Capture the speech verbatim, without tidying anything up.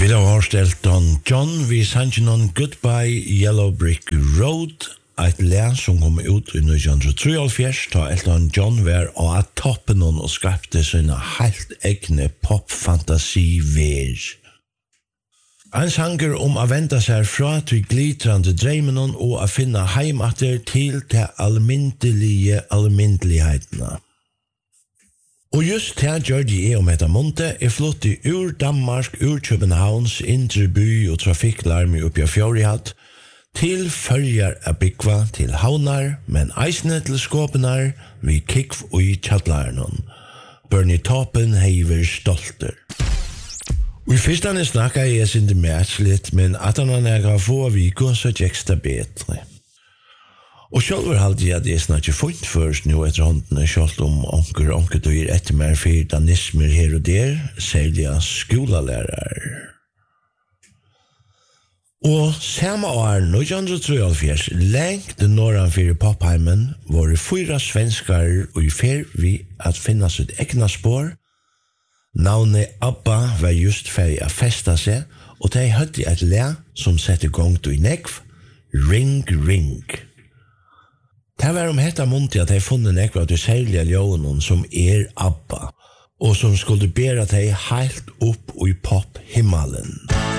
Vi har hørt Elton John, vi sannsyn on Goodbye Yellow Brick Road, et lær som kom ut i nitton trettiotre, da Elton John var av toppen og skapte sine helt egne pop-fantasi-ver. En sanger om å vente seg fra til glitrande dreimen og å finne heimater til til almindelige almindelighetene. Og just her gjør de er om etter Monte er flottet ur Danmark, ur Københavns, indre by og trafikklarm oppi av Fjordihad, til følger av bygva til havnar, men eisne til skåpenar, vi kikv og i tjallarnon. Bernie Toppen heiver stolter. Og i fyrstane snakka jeg sinde mætslitt, men at han er nega få av viko, så gjekst det betre. Og sjálfur haldi jeg at jeg snakker funnet først nå etter håndene, sjálf om onker og onker døyr etter mer for danismer her og der, særlig av skolalærer. Og samme år, nitton trettiotre, lengt norran fyrir Popheimen, var fyra svenskar og i fer vi at finna sitt egna spår. Navnet Abba var just ferdig å festa seg, og de hadde et le som sette gongt i nekv, Ring Ring. Det var om hetta munti at de funnet nekva til særlige ljøen som er Abba, og som skulle bæra de helt opp i pop-himmelen.